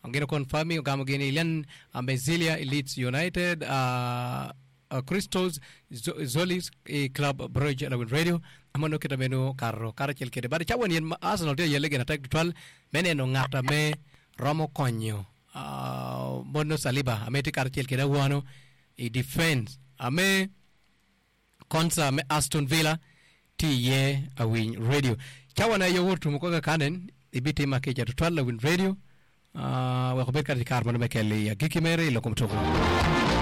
angeno confirming gamo geni len Ambezilia Leeds United Crystals Zolis Club Bridge Lawin Radio amono kita menu karo chel kede bari chawon yen Arsenal te yele gena tek twal meneno ngata me Romo Konyo Bono Saliba ameti kar chel kede wano i defense ame konsa me Aston Villa tiye awin radio chawana yo wurtu mo ko kanen ibiti makeja to twal Lawin Radio wa ko be kar mekele ya gikimere lo komtoko